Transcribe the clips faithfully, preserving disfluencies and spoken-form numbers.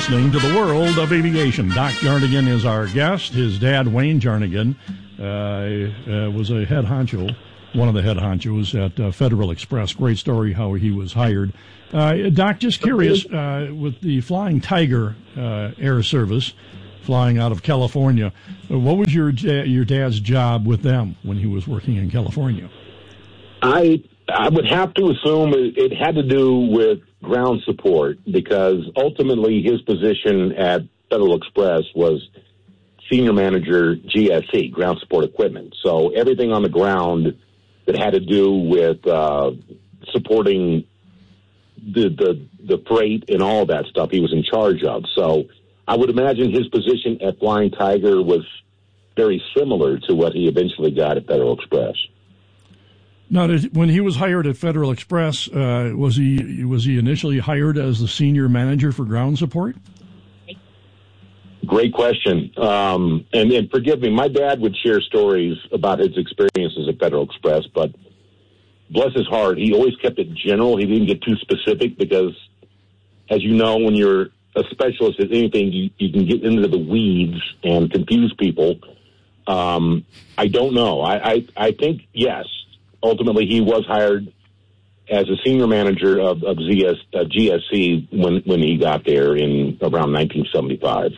listening to the World of Aviation. Doc Jarnigan is our guest. His dad, Wayne Jarnigan, uh, uh, was a head honcho, one of the head honchos at uh, Federal Express. Great story how he was hired. Uh, Doc, just curious, uh, with the Flying Tiger uh, Air Service, flying out of California, uh, what was your your dad's job with them when he was working in California? I I would have to assume it, it had to do with ground support, because ultimately his position at Federal Express was senior manager G S E, ground support equipment. So everything on the ground that had to do with uh, supporting the, the the freight and all that stuff he was in charge of. So I would imagine his position at Flying Tiger was very similar to what he eventually got at Federal Express. Now, did, when he was hired at Federal Express, uh, was he was he initially hired as the senior manager for ground support? Great question. Um, and, and forgive me, my dad would share stories about his experiences at Federal Express, but bless his heart, he always kept it general. He didn't get too specific because, as you know, when you're a specialist at anything, you, you can get into the weeds and confuse people. Um, I don't know. I, I, I think, yes. Ultimately, he was hired as a senior manager of, of Z S, uh, G S C when, when he got there in around nineteen seventy-five.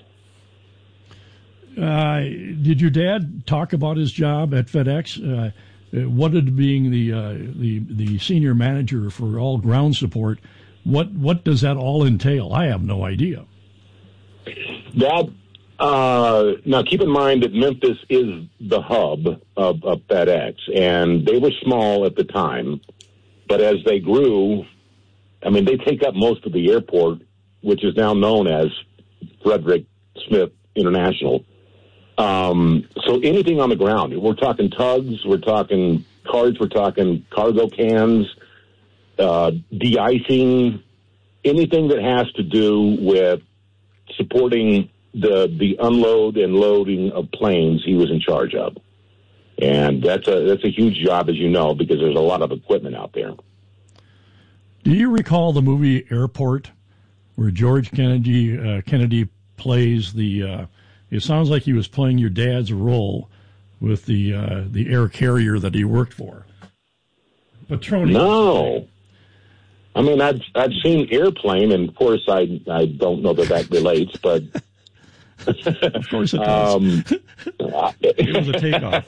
Uh, did your dad talk about his job at FedEx? Uh, what did being the, uh, the the senior manager for all ground support, what what does that all entail? I have no idea. That Uh, now, keep in mind that Memphis is the hub of, of FedEx, and they were small at the time. But as they grew, I mean, they take up most of the airport, which is now known as Frederick Smith International. Um, so anything on the ground, we're talking tugs, we're talking carts, we're talking cargo cans, uh, de-icing, anything that has to do with supporting the the unload and loading of planes he was in charge of. And that's a that's a huge job, as you know, because there's a lot of equipment out there. Do you recall the movie Airport, where George Kennedy uh, Kennedy plays the uh, it sounds like he was playing your dad's role with the uh, the air carrier that he worked for? Patroni. No. I mean, I've I've seen Airplane, and of course I I don't know that that relates, but of course it does. Um, it was a takeoff.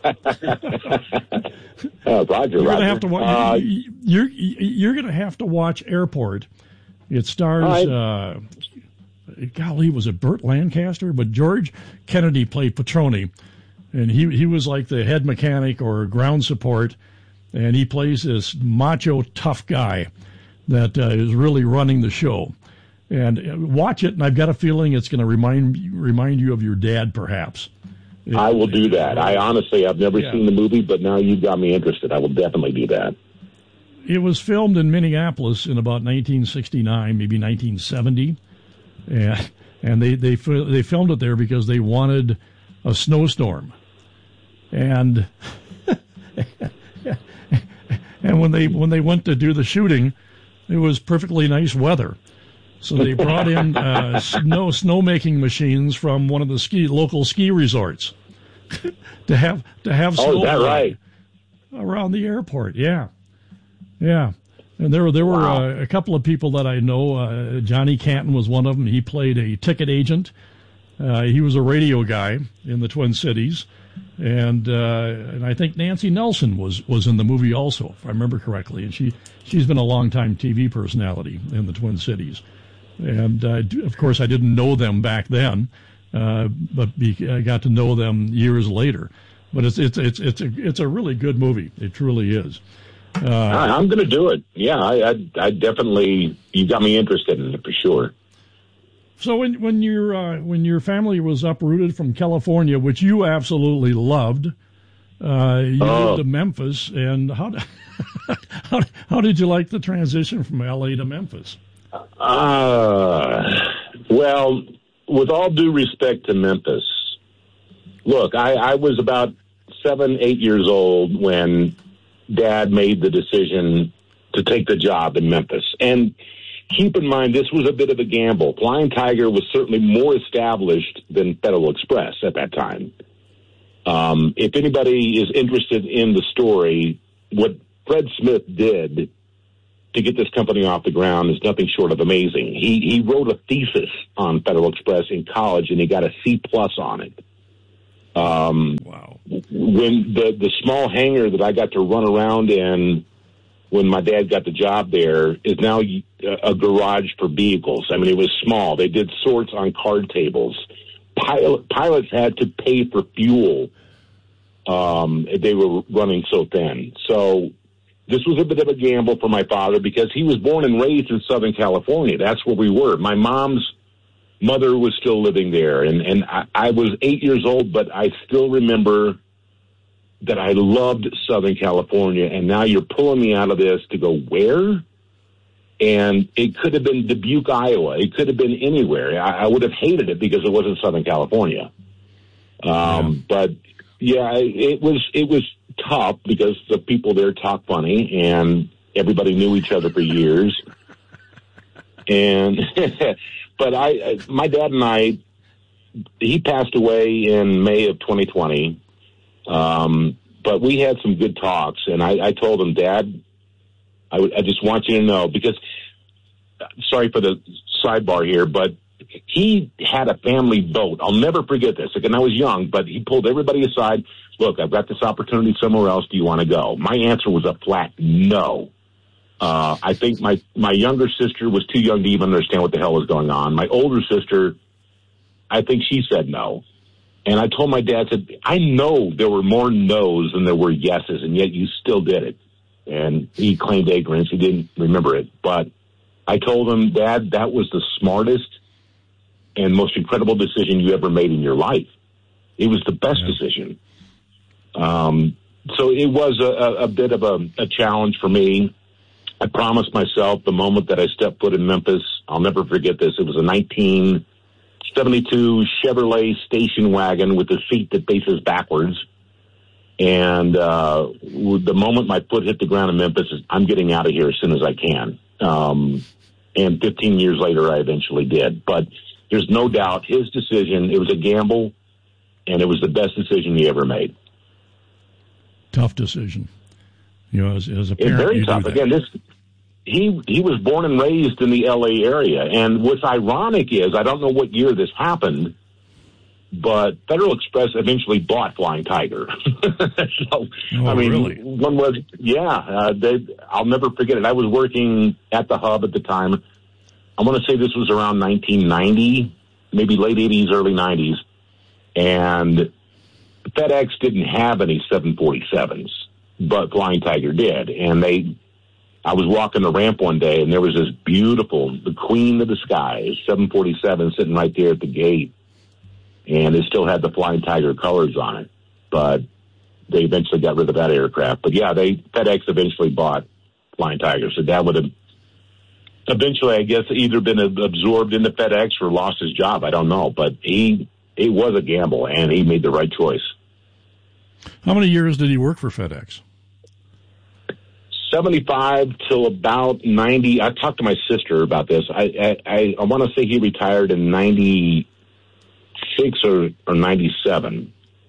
uh, Roger, you're Roger. Gonna have to wa- uh, you're you're going to have to watch Airport. It stars, uh, golly, was it Burt Lancaster? But George Kennedy played Patroni, and he he was like the head mechanic or ground support, and he plays this macho tough guy that uh, is really running the show. And watch it, and I've got a feeling it's going to remind remind you of your dad, perhaps. It, I will do that. I honestly, I've never yeah. seen the movie, but now you've got me interested. I will definitely do that. It was filmed in Minneapolis in about nineteen sixty-nine, maybe nineteen seventy, and and they they they filmed it there because they wanted a snowstorm, and and when they when they went to do the shooting, it was perfectly nice weather. So they brought in uh, snow snowmaking machines from one of the ski local ski resorts to have to have snow oh, is that right? around the airport. Yeah, yeah. And there were there were wow. uh, a couple of people that I know. Uh, Johnny Canton was one of them. He played a ticket agent. Uh, he was a radio guy in the Twin Cities, and uh, and I think Nancy Nelson was, was in the movie also, if I remember correctly. And she she's been a longtime T V personality in the Twin Cities. And, uh, of course, I didn't know them back then, uh, but be, I got to know them years later. But it's it's it's it's a, it's a really good movie. It truly is. Uh, I'm going to do it. Yeah, I, I, I definitely, you got me interested in it for sure. So when when your uh, when your family was uprooted from California, which you absolutely loved, uh, you oh. moved to Memphis. And how how how did you like the transition from L A to Memphis? Uh, well, with all due respect to Memphis, look, I, I was about seven, eight years old when Dad made the decision to take the job in Memphis. And keep in mind, this was a bit of a gamble. Flying Tiger was certainly more established than Federal Express at that time. Um, if anybody is interested in the story, what Fred Smith did to get this company off the ground is nothing short of amazing. He he wrote a thesis on Federal Express in college, and he got a C plus on it. Um, wow. When the, the small hangar that I got to run around in when my dad got the job there is now a garage for vehicles. I mean, it was small. They did sorts on card tables. Pilot, pilots had to pay for fuel. Um, they were running so thin. So this was a bit of a gamble for my father because he was born and raised in Southern California. That's where we were. My mom's mother was still living there, and, and I, I was eight years old, but I still remember that I loved Southern California, and now you're pulling me out of this to go where? And it could have been Dubuque, Iowa. It could have been anywhere. I, I would have hated it because it wasn't Southern California. Um, yeah. But yeah, it was it was tough because the people there talk funny, and everybody knew each other for years. And but I, my dad and I, he passed away in May of twenty twenty. Um, but we had some good talks, and I, I told him, Dad, I, w- I just want you to know, because, sorry for the sidebar here, but he had a family boat. I'll never forget this. Again, I was young, but he pulled everybody aside. Look, I've got this opportunity somewhere else. Do you want to go? My answer was a flat no. Uh, I think my, my younger sister was too young to even understand what the hell was going on. My older sister, I think she said no. And I told my dad, said, I know there were more no's than there were yeses, and yet you still did it. And he claimed ignorance. He didn't remember it. But I told him, Dad, that was the smartest and most incredible decision you ever made in your life. It was the best yeah. decision. Um, so it was a, a, a bit of a, a challenge for me. I promised myself the moment that I stepped foot in Memphis, I'll never forget this. It was a nineteen seventy-two Chevrolet station wagon with a seat that faces backwards. And uh, the moment my foot hit the ground in Memphis, I'm getting out of here as soon as I can. Um, and fifteen years later, I eventually did. But there's no doubt his decision, it was a gamble, and it was the best decision he ever made. Tough decision. You know, as, as a parent, it's very you tough. do that. Again, this he he was born and raised in the L A area, and what's ironic is I don't know what year this happened, but Federal Express eventually bought Flying Tiger. so oh, I mean, really? one was yeah. Uh, they, I'll never forget it. I was working at the hub at the time. I want to say this was around nineteen ninety, maybe late eighties, early nineties, and FedEx didn't have any seven forty-sevens. But Flying Tiger did, and they. I was walking the ramp one day, and there was this beautiful, the queen of the skies, seven forty-seven, sitting right there at the gate, and it still had the Flying Tiger colors on it. But they eventually got rid of that aircraft. But yeah, they FedEx eventually bought Flying Tiger, so that would have eventually, I guess, either been absorbed into FedEx or lost his job. I don't know, but he it was a gamble, and he made the right choice. How many years did he work for FedEx? seventy-five till about ninety. I talked to my sister about this. I I, I want to say he retired in ninety-six or, or ninety-seven.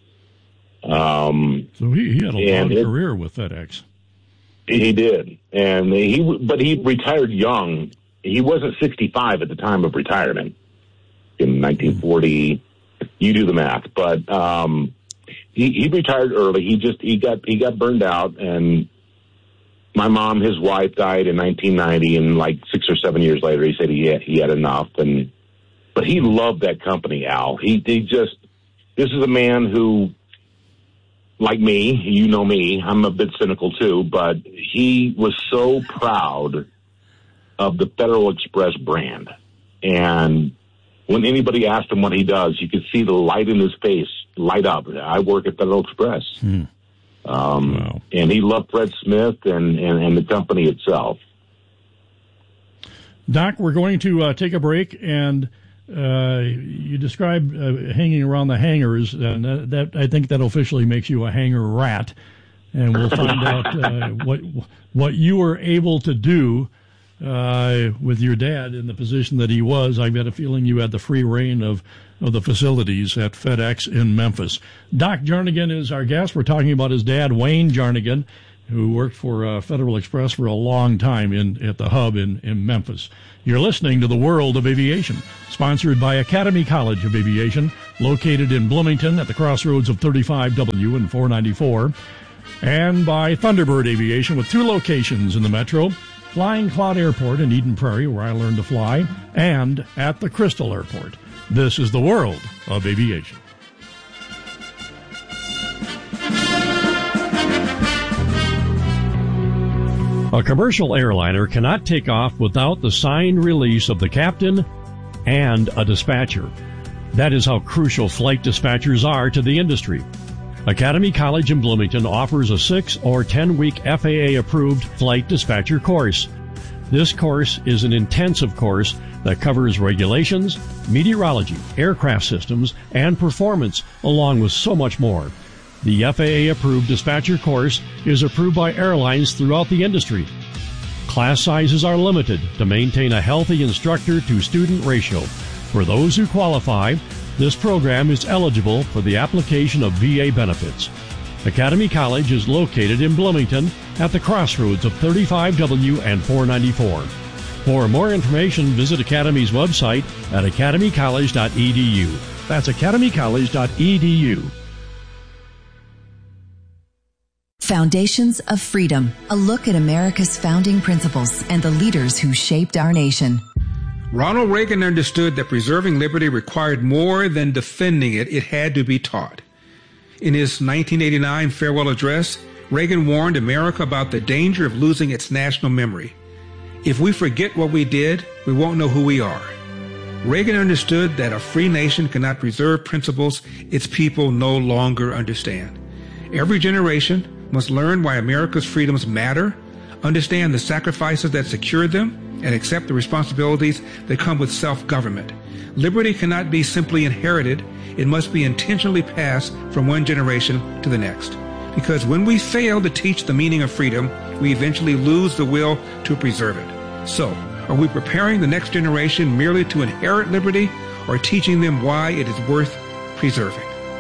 Um, so he, he had a long it, career with FedEx. He did, and he but he retired young. He wasn't sixty-five at the time of retirement in nineteen forty. You do the math, but um, he, he retired early. He just he got he got burned out, and my mom, his wife, died in nineteen ninety, and like six or seven years later, he said he had, he had enough. And but he loved that company, Al. He he just this is a man who, like me, you know me, I'm a bit cynical too, but he was so proud of the Federal Express brand. And when anybody asked him what he does, you could see the light in his face light up. I work at Federal Express. Hmm. Um, wow. And he loved Fred Smith and, and, and the company itself. Doc, we're going to uh, take a break, and uh, you described uh, hanging around the hangars, and that, that I think that officially makes you a hangar rat. And we'll find out uh, what what you were able to do uh, with your dad in the position that he was, I've got a feeling you had the free reign of, of the facilities at FedEx in Memphis. Doc Jarnigan is our guest. We're talking about his dad, Wayne Jarnigan, who worked for uh, Federal Express for a long time in at the hub in, in Memphis. You're listening to The World of Aviation, sponsored by Academy College of Aviation, located in Bloomington at the crossroads of thirty-five W and four ninety-four, and by Thunderbird Aviation with two locations in the metro, Flying Cloud Airport in Eden Prairie, where I learned to fly, and at the Crystal Airport. This is The World of Aviation. A commercial airliner cannot take off without the signed release of the captain and a dispatcher. That is how crucial flight dispatchers are to the industry. Academy College in Bloomington offers a six or ten week F A A-approved flight dispatcher course. This course is an intensive course that covers regulations, meteorology, aircraft systems, and performance, along with so much more. The F A A-approved dispatcher course is approved by airlines throughout the industry. Class sizes are limited to maintain a healthy instructor-to-student ratio. For those who qualify, this program is eligible for the application of V A benefits. Academy College is located in Bloomington at the crossroads of thirty-five W and four ninety-four. For more information, visit Academy's website at academy college dot e d u. That's academy college dot e d u. Foundations of Freedom, a look at America's founding principles and the leaders who shaped our nation. Ronald Reagan understood that preserving liberty required more than defending it, it had to be taught. In his nineteen eighty-nine farewell address, Reagan warned America about the danger of losing its national memory. If we forget what we did, we won't know who we are. Reagan understood that a free nation cannot preserve principles its people no longer understand. Every generation must learn why America's freedoms matter, understand the sacrifices that secured them, and accept the responsibilities that come with self-government. Liberty cannot be simply inherited. It must be intentionally passed from one generation to the next. Because when we fail to teach the meaning of freedom, we eventually lose the will to preserve it. So, are we preparing the next generation merely to inherit liberty, or teaching them why it is worth preserving?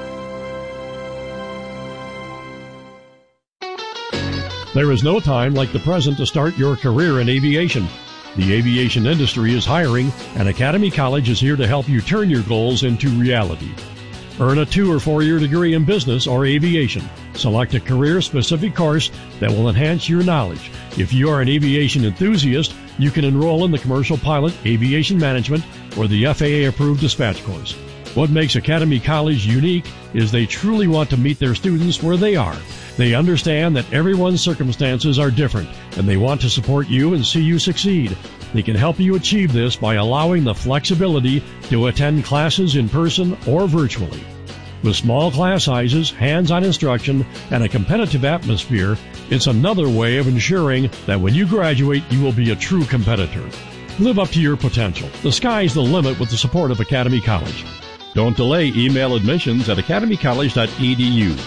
There is no time like the present to start your career in aviation. The aviation industry is hiring, and Academy College is here to help you turn your goals into reality. Earn a two- or four-year degree in business or aviation. Select a career-specific course that will enhance your knowledge. If you are an aviation enthusiast, you can enroll in the Commercial Pilot, Aviation Management, or the F A A-approved dispatch course. What makes Academy College unique is they truly want to meet their students where they are. They understand that everyone's circumstances are different, and they want to support you and see you succeed. They can help you achieve this by allowing the flexibility to attend classes in person or virtually. With small class sizes, hands-on instruction, and a competitive atmosphere, it's another way of ensuring that when you graduate, you will be a true competitor. Live up to your potential. The sky's the limit with the support of Academy College. Don't delay. Email admissions at academy college dot e d u.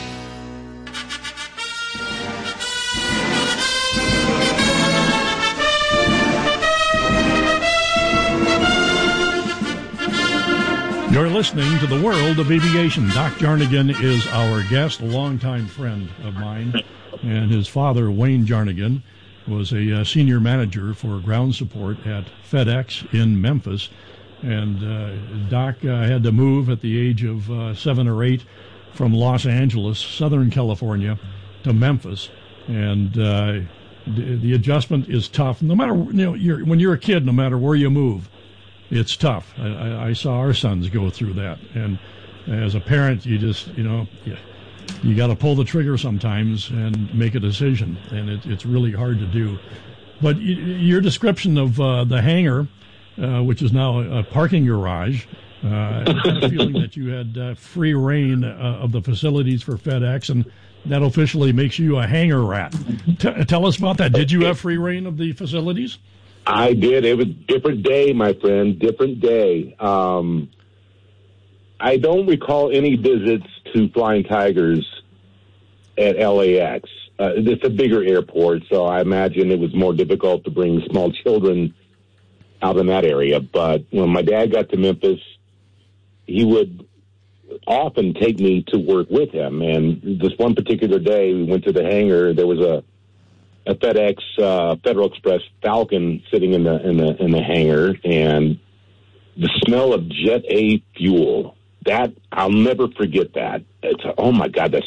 You're listening to The World of Aviation. Doc Jarnigan is our guest, a longtime friend of mine, and his father, Wayne Jarnigan, was a uh, senior manager for ground support at FedEx in Memphis. And uh, Doc uh, had to move at the age of uh, seven or eight from Los Angeles, Southern California, to Memphis. And uh, the, the adjustment is tough. No matter, you know, you're, when you're a kid, no matter where you move, it's tough. I, I saw our sons go through that. And as a parent, you just, you know, you, you got to pull the trigger sometimes and make a decision. And it, it's really hard to do. But y- your description of uh, the hangar, uh, which is now a, a parking garage, uh, I had a feeling that you had uh, free reign uh, of the facilities for FedEx, and that officially makes you a hangar rat. T- tell us about that. Did you have free reign of the facilities? I did. It was a different day, my friend, different day. Um, I don't recall any visits to Flying Tigers at L A X. Uh, it's a bigger airport, so I imagine it was more difficult to bring small children out in that area. But when my dad got to Memphis, he would often take me to work with him. And this one particular day, we went to the hangar. There was a, a FedEx, uh, Federal Express Falcon sitting in the in the in the hangar, and the smell of Jet A fuel. That I'll never forget that. It's oh my God, that